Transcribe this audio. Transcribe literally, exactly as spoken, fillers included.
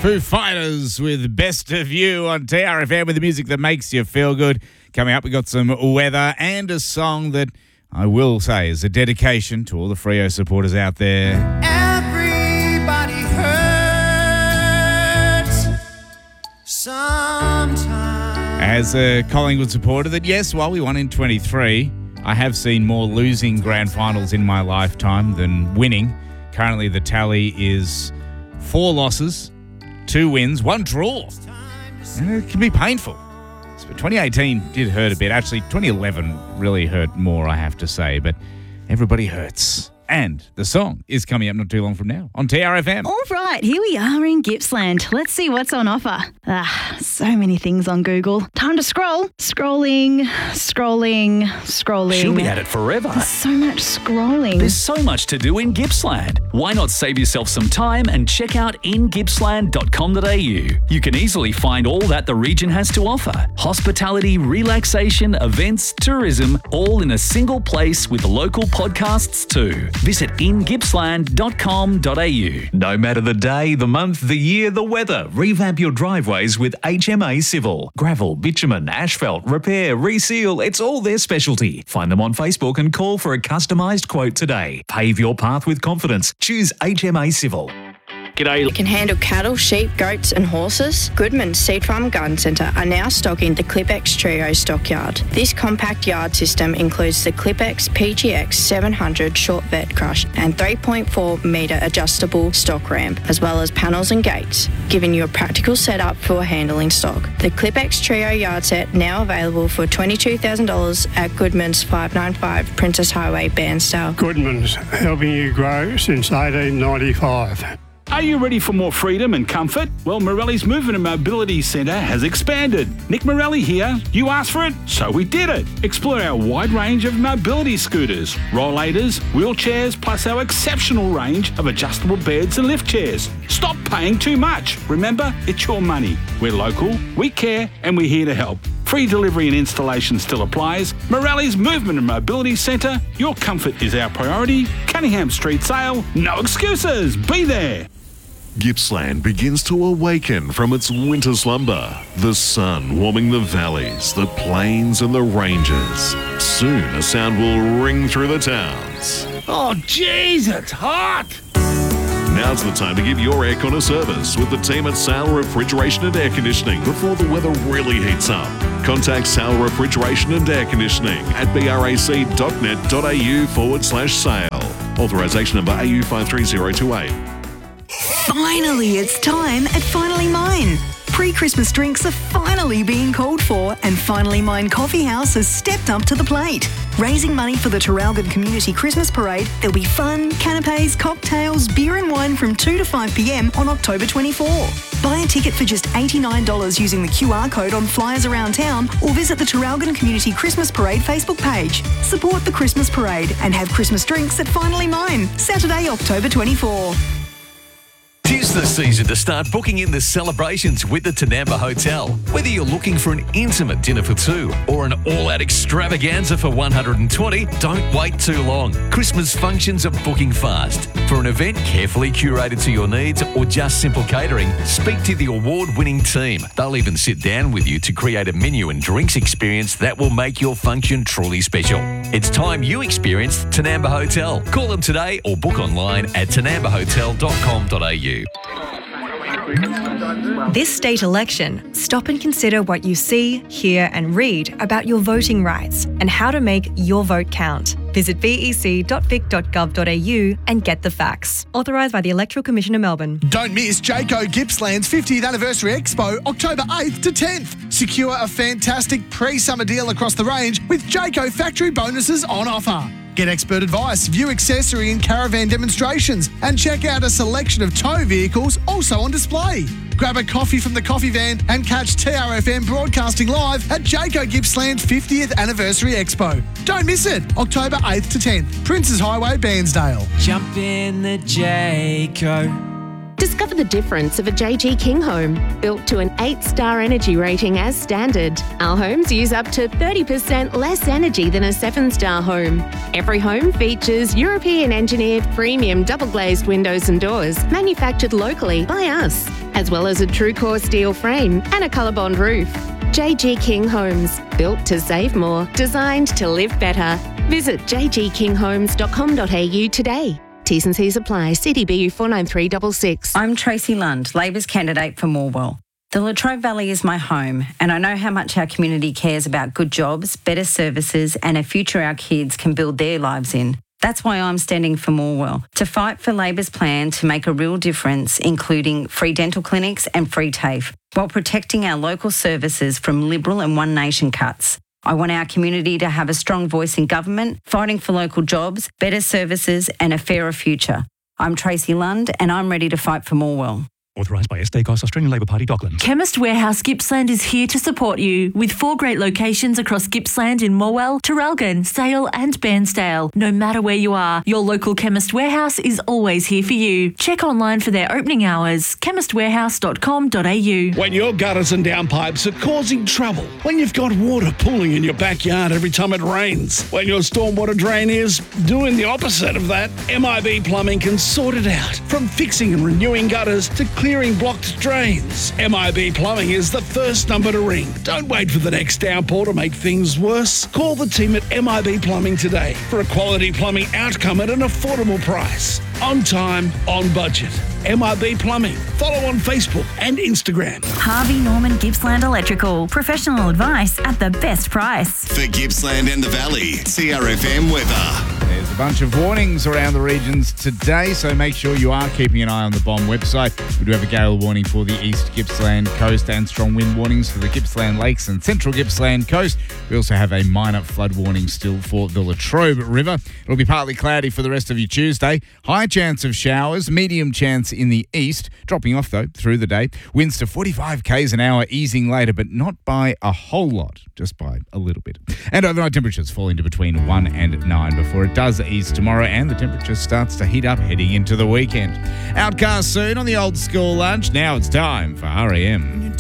Foo Fighters with Best of You on T R F M with the music that makes you feel good. Coming up, we got some weather and a song that I will say is a dedication to all the Freo supporters out there. Everybody hurts sometimes. As a Collingwood supporter, that yes, while we won in twenty-three, I have seen more losing grand finals in my lifetime than winning. Currently, the tally is four losses, two wins, one draw. And it can be painful. So twenty eighteen did hurt a bit. Actually, twenty eleven really hurt more, I have to say. But everybody hurts. And the song is coming up not too long from now on T R F M. All right, here we are in Gippsland. Let's see what's on offer. Ah, so many things on Google. Time to scroll. Scrolling, scrolling, scrolling. She'll be at it forever. There's so much scrolling. There's so much to do in Gippsland. Why not save yourself some time and check out in gippsland dot com dot a u? You can easily find all that the region has to offer. Hospitality, relaxation, events, tourism, all in a single place with local podcasts too. Visit in gippsland dot com dot a u. No matter the day, the month, the year, the weather, revamp your driveways with H M A Civil. Gravel, bitumen, asphalt, repair, reseal, it's all their specialty. Find them on Facebook and call for a customised quote today. Pave your path with confidence. Choose H M A Civil. G'day. Can handle cattle, sheep, goats and horses? Goodman's Seed Farm Garden Centre are now stocking the Clipex Trio stockyard. This compact yard system includes the Clipex P G X seven hundred short vet crush and three point four metre adjustable stock ramp, as well as panels and gates, giving you a practical setup for handling stock. The Clipex Trio yard set now available for twenty-two thousand dollars at Goodman's five ninety-five Princess Highway, Bairnsdale. Goodman's, helping you grow since eighteen ninety-five. Are you ready for more freedom and comfort? Well, Morelli's Movement and Mobility Centre has expanded. Nick Morelli here. You asked for it, so we did it. Explore our wide range of mobility scooters, rollators, wheelchairs, plus our exceptional range of adjustable beds and lift chairs. Stop paying too much. Remember, it's your money. We're local, we care, and we're here to help. Free delivery and installation still applies. Morelli's Movement and Mobility Centre. Your comfort is our priority. Cunningham Street sale. No excuses. Be there. Gippsland begins to awaken from its winter slumber. The sun warming the valleys, the plains and the ranges. Soon a sound will ring through the towns. Oh, jeez, it's hot. Now's the time to give your aircon a service with the team at Sale Refrigeration and Air Conditioning before the weather really heats up. Contact Sale Refrigeration and Air Conditioning at brac.net.au forward slash sale. Authorisation number A U five three zero two eight. Finally, it's time at Finally Mine. Pre-Christmas drinks are finally being called for, and Finally Mine Coffee House has stepped up to the plate. Raising money for the Traralgon Community Christmas Parade, there'll be fun, canapes, cocktails, beer and wine from two to five p.m. on October twenty-fourth. Buy a ticket for just eighty-nine dollars using the Q R code on flyers around town, or visit the Traralgon Community Christmas Parade Facebook page. Support the Christmas Parade and have Christmas drinks at Finally Mine, Saturday, October twenty-fourth. Tis the season to start booking in the celebrations with the Tanamba Hotel. Whether you're looking for an intimate dinner for two or an all-out extravaganza for one hundred twenty, don't wait too long. Christmas functions are booking fast. For an event carefully curated to your needs or just simple catering, speak to the award-winning team. They'll even sit down with you to create a menu and drinks experience that will make your function truly special. It's time you experienced Tanamba Hotel. Call them today or book online at tanamba hotel dot com dot a u. This state election, stop and consider what you see, hear and read about your voting rights and how to make your vote count. Visit v e c dot vic dot gov dot a u and get the facts. Authorised by the Electoral Commission of Melbourne. Don't miss Jayco Gippsland's fiftieth Anniversary Expo, October eighth to tenth. Secure a fantastic pre-summer deal across the range with Jayco factory bonuses on offer. Get expert advice, view accessory and caravan demonstrations, and check out a selection of tow vehicles also on display. Grab a coffee from the coffee van and catch T R F M broadcasting live at Jayco Gippsland fiftieth Anniversary Expo. Don't miss it, October eighth to tenth, Princes Highway, Bairnsdale. Jump in the Jayco. Discover the difference of a J G King home, built to an eight-star energy rating as standard. Our homes use up to thirty percent less energy than a seven-star home. Every home features European-engineered premium double-glazed windows and doors, manufactured locally by us, as well as a true-core steel frame and a ColourBond roof. J G King Homes, built to save more, designed to live better. Visit j g king homes dot com dot a u today. T's and C's apply. C D B U four nine three six six. I'm Tracy Lund, Labor's candidate for Morwell. The Latrobe Valley is my home, and I know how much our community cares about good jobs, better services, and a future our kids can build their lives in. That's why I'm standing for Morwell, to fight for Labor's plan to make a real difference, including free dental clinics and free TAFE, while protecting our local services from Liberal and One Nation cuts. I want our community to have a strong voice in government, fighting for local jobs, better services and a fairer future. I'm Tracy Lund and I'm ready to fight for Morwell. Authorised by S D Goss, Australian Labor Party, Docklands. Chemist Warehouse Gippsland is here to support you with four great locations across Gippsland in Morwell, Traralgon, Sale and Bairnsdale. No matter where you are, your local Chemist Warehouse is always here for you. Check online for their opening hours, chemist warehouse dot com dot a u. When your gutters and downpipes are causing trouble, when you've got water pooling in your backyard every time it rains, when your stormwater drain is doing the opposite of that, M I B Plumbing can sort it out. From fixing and renewing gutters to clearing blocked drains, M I B Plumbing is the first number to ring. Don't wait for the next downpour to make things worse. Call the team at M I B Plumbing today for a quality plumbing outcome at an affordable price. On time, on budget. M I B Plumbing. Follow on Facebook and Instagram. Harvey Norman Gippsland Electrical. Professional advice at the best price. For Gippsland and the Valley, C R F M weather. There's a bunch of warnings around the regions today, so make sure you are keeping an eye on the B O M website. We do have a gale warning for the East Gippsland coast and strong wind warnings for the Gippsland Lakes and Central Gippsland coast. We also have a minor flood warning still for the Latrobe River. It'll be partly cloudy for the rest of your Tuesday. High chance of showers, medium chance in the east, dropping off though through the day. Winds to forty-five kays an hour, easing later, but not by a whole lot, just by a little bit. And overnight temperatures falling to between one and nine before it does ease tomorrow, and the temperature starts to heat up heading into the weekend. Outcast soon on the old school lunch. Now it's time for R E M.